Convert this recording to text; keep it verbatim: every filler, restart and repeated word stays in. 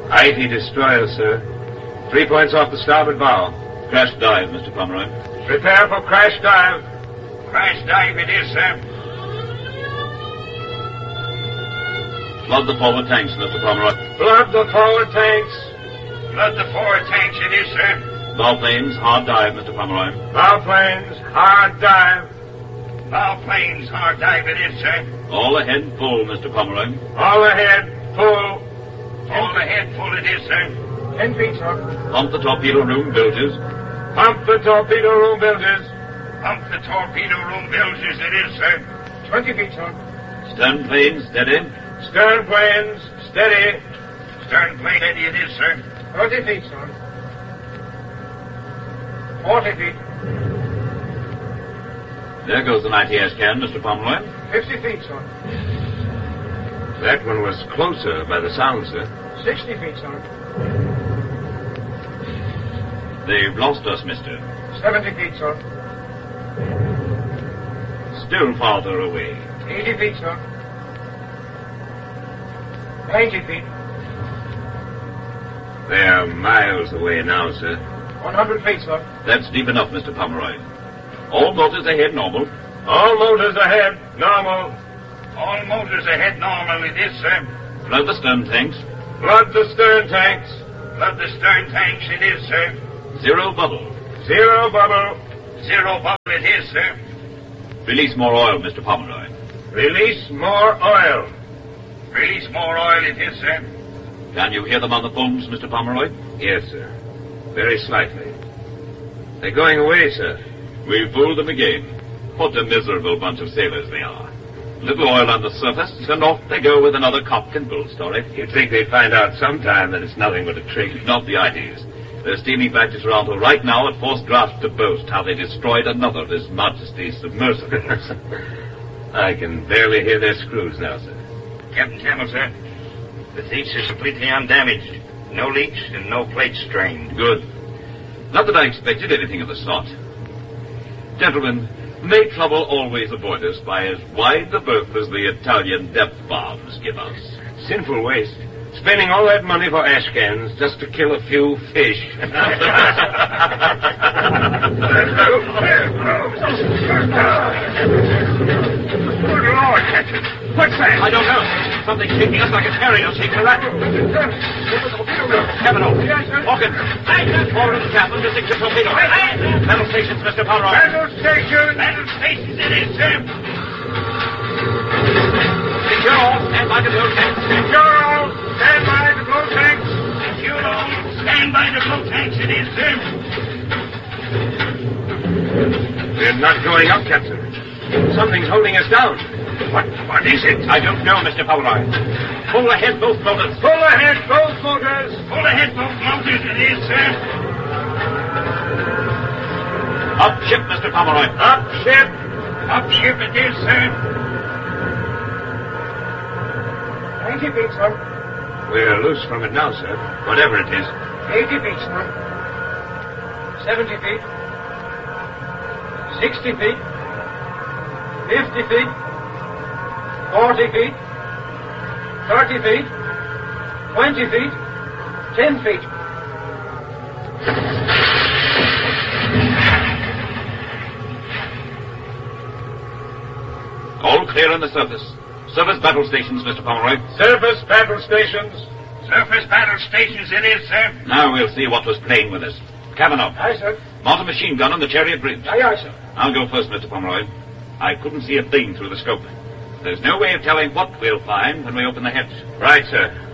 eighty destroyers, sir. Three points off the starboard bow. Crash dive, Mister Pomeroy. Prepare for crash dive. Crash dive it is, sir. Flood the forward tanks, Mister Pomeroy. Flood the forward tanks. Flood the forward tanks it is, sir. Bow planes, hard dive, Mister Pomeroy. Bow planes, hard dive. Bow planes, hard dive it is, sir. All ahead full, Mister Pomeroy. All ahead, full. All ahead full it is, sir. Ten feet, sir. Pump the torpedo room bilges. Pump the torpedo room bilges. Pump the torpedo room bilges it is, sir. Twenty feet, sir. Stern planes, steady. Stern planes, steady. Stern plane steady it is, sir. Thirty feet, sir. Forty feet. There goes the ninety ash can, Mister Pomeroy. Fifty feet, sir. That one was closer by the sound, sir. Sixty feet, sir. They've lost us, mister. Seventy feet, sir. Still farther away. Eighty feet, sir. Ninety feet. They're miles away now, sir. One hundred feet, sir. That's deep enough, Mister Pomeroy. All motors ahead normal. All motors ahead normal. All motors ahead normal it is, sir. Flood the stern tanks. Flood the stern tanks. Flood the stern tanks it is, sir. Zero bubble. Zero bubble. Zero bubble it is, sir. Release more oil, Mister Pomeroy. Release more oil. Release more oil it is, sir. Can you hear them on the booms, Mister Pomeroy? Yes, sir. Very slightly. They're going away, sir. We've fooled them again. What a miserable bunch of sailors they are. Little oil on the surface, and off they go with another cock and bull story. You'd think they'd find out sometime that it's nothing but a trick. Not the ideas. They're steaming back to Toronto right now at forced draft to boast how they destroyed another of His Majesty's submersibles. I can barely hear their screws now, sir. Captain Campbell, sir. The Thetis is completely undamaged. No leaks and no plates strained. Good. Not that I expected anything of the sort. Gentlemen, may trouble always avoid us by as wide a berth as the Italian depth bombs give us. Sinful waste. Spending all that money for ash cans just to kill a few fish. Good Lord, Captain. What's that? I don't know. Something's shaking us like a carrier shaking a rat. Kavanaugh. Hawkins. Forward of the cabin to six the torpedo. Battle stations, Mister Pomeroy. Battle stations. Battle stations it is, sir. Secure all. Stand by to blow tanks. Secure all. Stand by to blow tanks. Secure all. Stand by to blow tanks it is, sir. We're not going up, Captain. Something's holding us down. What? What is it? I don't know, Mister Pomeroy. Pull ahead both motors. Pull ahead both motors. Pull ahead both motors it is, sir. Up ship, Mister Pomeroy. Up ship. Up ship it is, sir. Ninety feet, sir. We're loose from it now, sir. Whatever it is. Eighty feet, sir. Seventy feet. Sixty feet. Fifty feet. Forty feet. Thirty feet. Twenty feet. Ten feet. All clear on the surface. Surface battle stations, Mister Pomeroy. Surface battle stations. Surface battle stations it is, sir. Now we'll see what was playing with us. Kavanaugh. Aye, sir. Mount a machine gun on the Chariot Bridge. Aye, aye, sir. I'll go first, Mister Pomeroy. I couldn't see a thing through the scope. There's no way of telling what we'll find when we open the hatch. Right, sir.